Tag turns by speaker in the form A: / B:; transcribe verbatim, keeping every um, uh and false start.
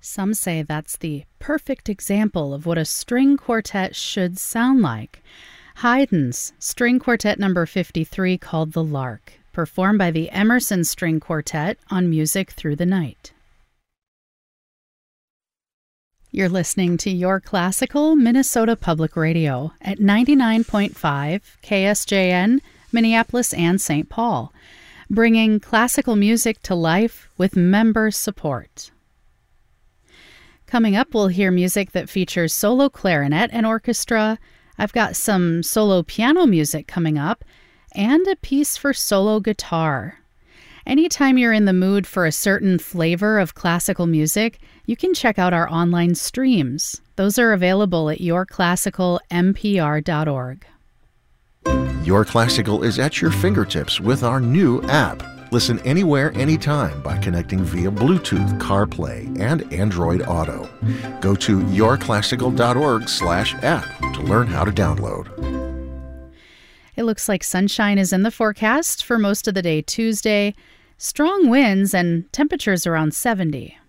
A: Some say that's the perfect example of what a string quartet should sound like. Haydn's String Quartet number fifty-three called The Lark, performed by the Emerson String Quartet on Music Through the Night. You're listening to Your Classical Minnesota Public Radio at ninety-nine point five K S J N, Minneapolis and Saint Paul, bringing classical music to life with member support. Coming up, we'll hear music that features solo clarinet and orchestra. I've got some solo piano music coming up, and a piece for solo guitar. Anytime you're in the mood for a certain flavor of classical music, you can check out our online streams. Those are available at your classical m p r dot org.
B: Your Classical is at your fingertips with our new app. Listen anywhere, anytime by connecting via Bluetooth, CarPlay, and Android Auto. Go to your classical dot org slash app to learn how to download.
A: It looks like sunshine is in the forecast for most of the day Tuesday. Strong winds and temperatures around seventy.